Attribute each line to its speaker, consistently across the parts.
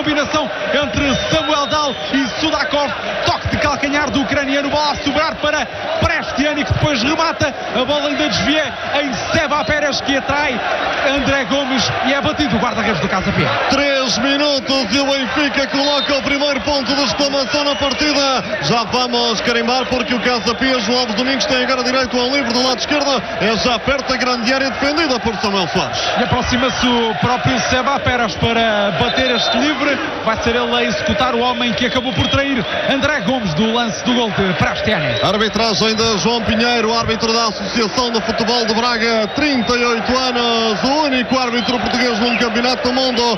Speaker 1: combinação entre Samuel Dal e Sudakov. Toque de calcanhar do ucraniano, bola a sobrar para Prestiani, que depois remata. A bola ainda desvia em Seba Pérez, que atrai André Gomes e é batido o guarda-redes do Casa Pia.
Speaker 2: 3 minutos e o Benfica coloca o primeiro ponto de exclamação na partida. Já vamos carimbar, porque o Casa Pia, João Alves Domingos, tem agora direito ao livre do lado esquerdo. É já perto da grande área defendida por Samuel Soares.
Speaker 1: E aproxima-se o próprio Seba Pérez para bater este livre. Vai ser ele a executar o homem que acabou por trair André Gomes do lance do gol de Prestiani.
Speaker 2: Arbitragem de João Pinheiro, árbitro da Associação de Futebol de Braga, 38 anos, o único árbitro português num campeonato do mundo,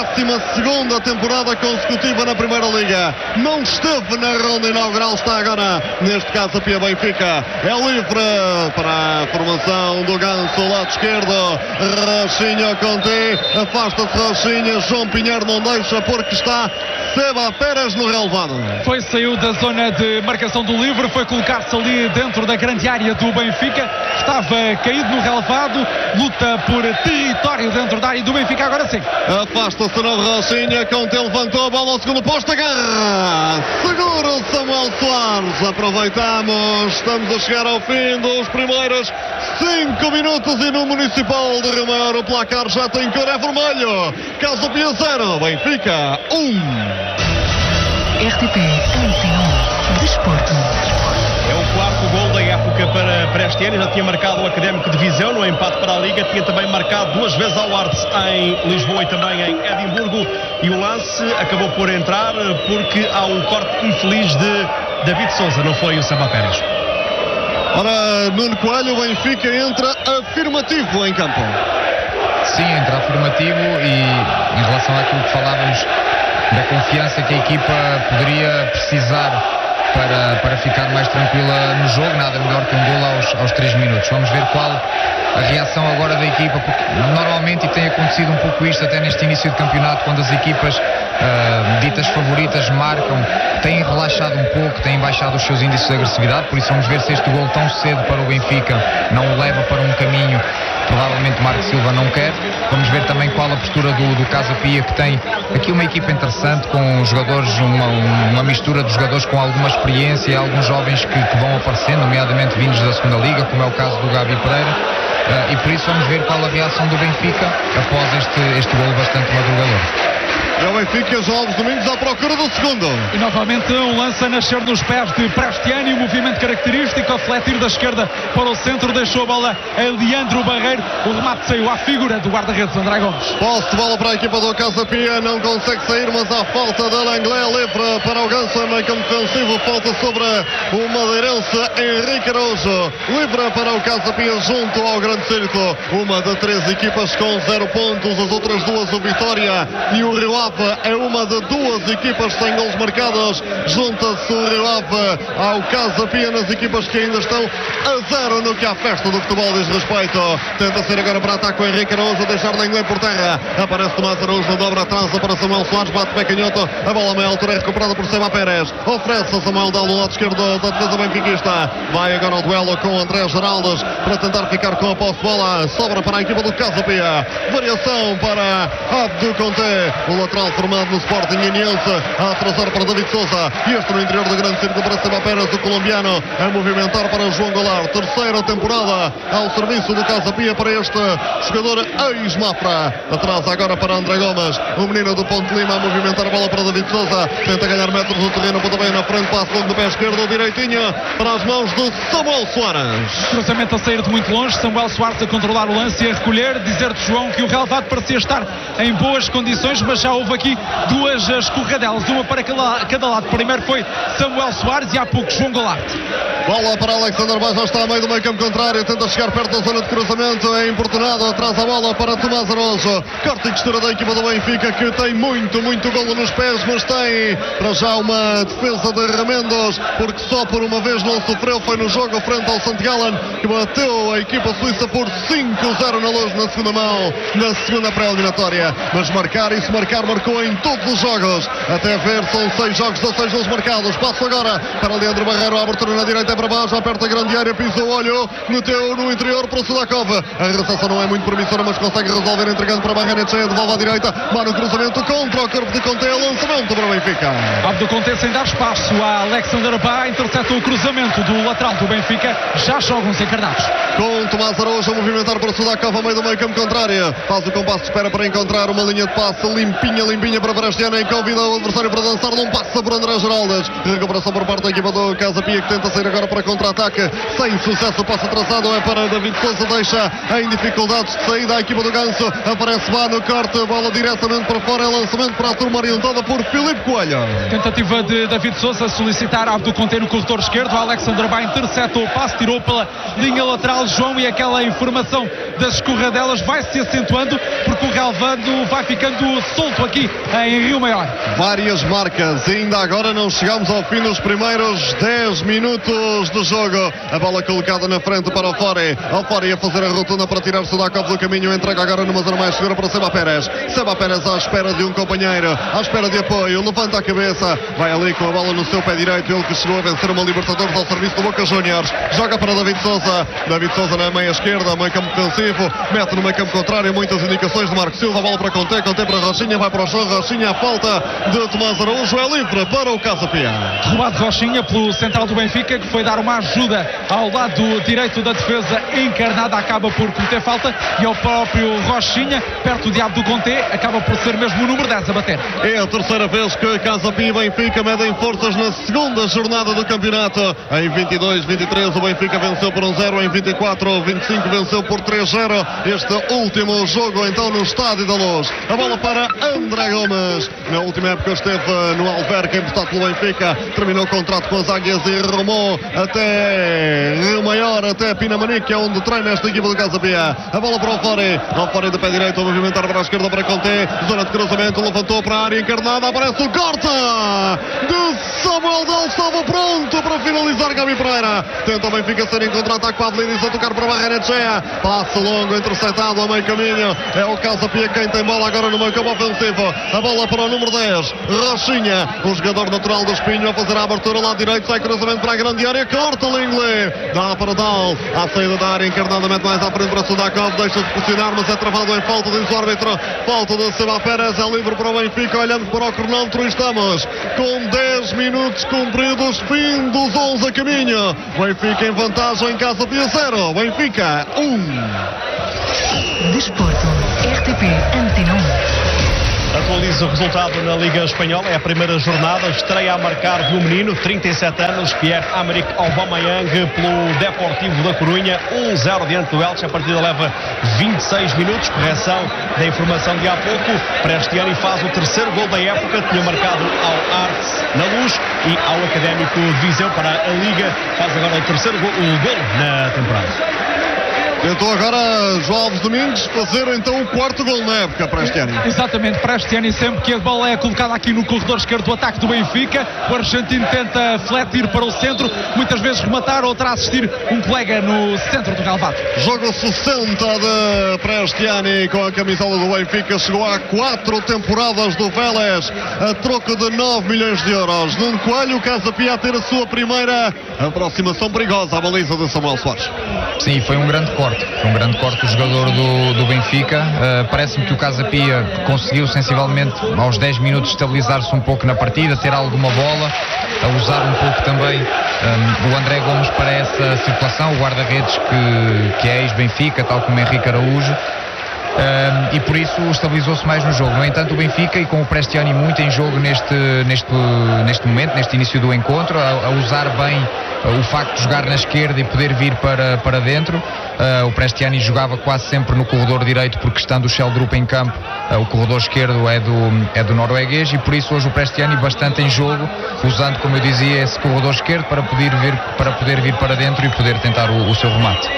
Speaker 2: 12ª temporada consecutiva na Primeira Liga. Não esteve na ronda inaugural, está agora, neste caso, a Pia Benfica. É livre para a formação do Ganso, lado esquerdo. Rochinha Conté, afasta-se Rochinha, João Pinheiro não deixa, porque está Seba Pérez no relevado.
Speaker 1: Saiu da zona de marcação do livre, foi colocar-se ali dentro da grande área do Benfica. Estava caído no relevado, luta por território dentro da área do Benfica, agora sim.
Speaker 2: Afasta-se no Rochinha, Conté levantou a bola ao segundo posto, agarra, segura o Samuel Soares. Aproveitamos, estamos a chegar ao fim dos primeiros 5 minutos e no Municipal de Rio Maior o placar já tem cor, é vermelho. Casa Pia 0, Benfica 1.
Speaker 3: RTP Antena Desporto.
Speaker 4: É o quarto gol da época para Prestiani, já tinha marcado o Académico de Viseu no empate para a Liga, tinha também marcado 2 vezes ao Arts em Lisboa e também em Edimburgo, e o lance acabou por entrar porque há um corte infeliz de David Sousa, não foi o Seba Pérez.
Speaker 2: Ora, Nuno Coelho, o Benfica entra afirmativo em campo.
Speaker 5: Sim, entra afirmativo, e em relação àquilo que falávamos da confiança que a equipa poderia precisar para ficar mais tranquila no jogo, nada melhor que um gol aos 3 minutos. Vamos ver qual a reação agora da equipa, porque normalmente, e tem acontecido um pouco isto até neste início de campeonato, quando as equipas ditas favoritas marcam, têm relaxado um pouco, têm baixado os seus índices de agressividade. Por isso vamos ver se este gol tão cedo para o Benfica não o leva para um caminho provavelmente Marco Silva não quer. Vamos ver também qual a postura do Casa Pia, que tem aqui uma equipa interessante, com jogadores, uma mistura de jogadores com alguma experiência e alguns jovens que vão aparecendo, nomeadamente vindos da segunda Liga, como é o caso do Gabi Pereira, e por isso vamos ver qual a reação do Benfica após este golo bastante madrugador.
Speaker 2: É o Benfica, João Alves Domingos à procura do segundo.
Speaker 1: E novamente um lance a nascer nos pés de Prestiani, um movimento característico a fletir da esquerda para o centro, deixou a bola a Leandro Barreiro, o remate saiu à figura do guarda-redes André Gomes.
Speaker 2: Posse de bola para a equipa do Casa Pia, não consegue sair, mas há falta de Langlais, livre para o Ganso, meio campo defensivo, falta sobre o madeirense Henrique Araújo, livre para o Casa Pia junto ao grande círculo, uma de 3 equipas com 0 pontos, as outras 2 o Vitória e o Rio Ave é uma de 2 equipas sem gols marcados. Junta-se o Rio Ave ao Casa Pia nas equipas que ainda estão a 0 no que à festa do futebol diz respeito. Tenta ser agora para ataque o Henrique Araújo, deixar Langlais por terra, aparece Tomás Araújo na dobra, trança para Samuel Soares, bate pé canhoto, a bola a meia altura é recuperada por Seba Pérez, oferece a Samuel Dal no lado esquerdo da defesa benfiquista, vai agora ao duelo com André Geraldes para tentar ficar com a posse de bola, sobra para a equipa do Casa Pia, variação para Abdu Conté, o lateral formado no Sporting Uniense, a atrasar para David Sousa, e este no interior do grande círculo para Seba Pérez, o colombiano, a movimentar para João Goulart, terceira temporada ao serviço do Casa Pia para este jogador ex-Mafra, atrás agora para André Gomes, o menino do Ponte Lima, a movimentar a bola para David Sousa, tenta ganhar metros no terreno, também na frente, passo longo do pé esquerdo, direitinho para as mãos de Samuel Soares.
Speaker 1: Cruzamento a sair de muito longe, Samuel Soares a controlar o lance e a recolher, dizer-te, João, que o relevado parecia estar em boas condições, mas já houve aqui 2 escorregadelas, uma para cada lado. Primeiro foi Samuel Soares e há pouco João Goulart.
Speaker 2: Bola para Alexander Baixa, está a meio do meio campo contrário, tenta chegar perto da zona de cruzamento, é importunado, atrás a bola para Tomás Araújo, corte e costura da equipa do Benfica, que tem muito golo nos pés, mas tem para já uma defesa de remendos, porque só por uma vez não sofreu, foi no jogo frente ao St. Gallen, que bateu a equipa suíça por 5-0 na Luz, na segunda mão, na segunda pré-eliminatória, mas marcar marcou em todos os jogos. Até ver, são 6 jogos, 16 gols marcados. Passo agora para Leandro Barreiro, a abertura na direita para baixo, aperta a grande área, pisou, olhou, meteu no interior para o Sudakov. A recepção não é muito promissora, mas consegue resolver, entregando para Barrenetxea, devolve à direita, mano cruzamento contra o corpo de Conte, lançamento para o Benfica.
Speaker 1: Abdo Conte sem dar espaço a Alexander Bá, intercepta o cruzamento do lateral do Benfica, já jogam os encarnados.
Speaker 2: Com Tomás Araújo a movimentar para o Sudakov a meio do meio campo contrário, faz o compasso de espera para encontrar uma linha de passe limpinha para Prestiani, e convida o adversário para dançar, não passa por André Geraldes. Recuperação por parte da equipa do Casa Pia, que tenta sair agora para contra-ataque, sem sucesso. O passe atrasado é para David Sousa, deixa em dificuldades de saída a equipa do Ganso. Aparece Bá no corte, bola diretamente para fora, é lançamento para a turma orientada por Filipe Coelho.
Speaker 1: Tentativa de David Sousa solicitar Abdo Conte no corredor esquerdo. Alexander Bá intercepta o passe, tirou pela linha lateral, João, e aquela informação das escorradelas vai se acentuando, porque o relvado vai ficando solto aqui em Rio Maior.
Speaker 2: Várias marcas, ainda agora não chegamos ao fim dos primeiros 10 minutos de jogo. A bola colocada na frente para o Fore a fazer a rotunda para tirar Sudakov do caminho, entrega agora numa zona mais segura para Seba Pérez à espera de um companheiro, à espera de apoio, levanta a cabeça, vai ali com a bola no seu pé direito, ele que chegou a vencer uma Libertadores ao serviço do Boca Juniors, joga para David Sousa na meia esquerda, meio campo defensivo, mete no meio campo contrário, muitas indicações de Marco Silva, a bola para Conte para Rochinha, vai para o chão, Rochinha, a falta de Tomás Araújo, é livre para o Casa Pia.
Speaker 1: Roubado Rochinha pelo central do Benfica, que foi dar uma ajuda ao lado direito da defesa encarnada, acaba por cometer falta, e ao próprio Rochinha, perto de Abdo Conte, acaba por ser mesmo o número 10 a bater.
Speaker 2: É a terceira vez que Casa Pia e Benfica medem forças na segunda jornada do campeonato. Em 22-23 o Benfica venceu por 1-0, em 24-25 venceu por 3-0. Este último jogo então no Estádio da Luz. A bola para André Gomes. Na última época esteve no Alverca, emprestado pelo Benfica, terminou o contrato com as Águias e rumou até Rio Maior, até Pinamanique, onde treina esta equipa do Casa Pia. A bola para o Fore de pé direito, a movimentar para a esquerda para Conte, zona de cruzamento, levantou para a área encarnada, aparece o corte de Samuel Del, estava pronto para finalizar Gabi Pereira, tenta o Benfica ser em contra-ataque para Avelino, a tocar para Barrenetxea, passe longo, interceptado a meio caminho, é o Casa Pia quem tem bola agora no meio campo ofensivo, a bola para o número 10, Rochinha, o jogador natural do Espinho, a fazer a abertura lá direito, sai cruzamento para a grande área, corta Lenglet, dá para Dal, à saída da área encarnada, mete mais à frente para Sudakov, deixa-se posicionar, mas é travado em falta, diz o árbitro, falta de Seba Pérez, é livre para o Benfica, olhando para o cronómetro, estamos com 10 minutos cumpridos, fim dos 11 a caminho, Benfica em vantagem, em Casa Pia 0, Benfica 1.
Speaker 3: Desporto, RTP Antena 1.
Speaker 4: Atualiza o resultado na Liga Espanhola, é a primeira jornada, estreia a marcar de um menino, 37 anos, Pierre-Emerick Aubameyang, pelo Deportivo da Corunha, 1-0 diante do Elche, a partida leva 26 minutos, correção da informação de há pouco, Prestiani faz o terceiro gol da época, tinha marcado ao Arts na Luz e ao Académico de Viseu para a Liga, faz agora o terceiro gol na temporada.
Speaker 2: Tentou agora João Alves Domingos fazer então o quarto gol na época, Prestiani.
Speaker 1: Exatamente, Prestiani, sempre que a bola é colocada aqui no corredor esquerdo do ataque do Benfica, o argentino tenta fletir para o centro, muitas vezes rematar, outra assistir um colega no centro do relvado.
Speaker 2: Jogo 60 de Prestiani com a camisola do Benfica, chegou a 4 temporadas do Vélez, a troco de 9 milhões de euros. Nuno Coelho, o Casa Pia a ter a sua primeira aproximação perigosa à baliza de Samuel Soares.
Speaker 5: Sim, foi um grande corte o jogador do Benfica. Parece-me que o Casa Pia conseguiu sensivelmente aos 10 minutos estabilizar-se um pouco na partida, ter alguma bola, a usar um pouco também o André Gomes para essa circulação, o guarda-redes que é ex-Benfica, tal como Henrique Araújo. E por isso estabilizou-se mais no jogo. No entanto, o Benfica, e com o Prestiani muito em jogo neste momento, neste início do encontro, a usar bem o facto de jogar na esquerda e poder vir para dentro. O Prestiani jogava quase sempre no corredor direito, porque estando o Sheldrup em campo, o corredor esquerdo é do norueguês, e por isso hoje o Prestiani bastante em jogo, usando, como eu dizia, esse corredor esquerdo para poder vir para dentro e poder tentar o seu remate.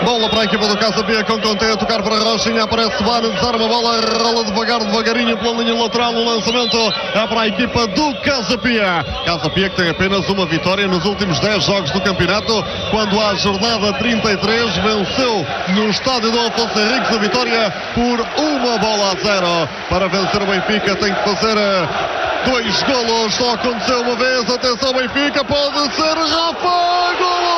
Speaker 2: Bola para a equipa do Casa Pia com Conte a tocar para Rochinha, aparece Vane, desarma a bola, rola devagarinho pela linha lateral, o lançamento é para a equipa do Casa Pia. Casa Pia que tem apenas uma vitória nos últimos 10 jogos do campeonato, quando a jornada 33 venceu no estádio do Afonso Henriques a vitória por 1-0. Para vencer o Benfica tem que fazer 2 golos, só aconteceu uma vez, atenção Benfica, pode ser Rafa, golo!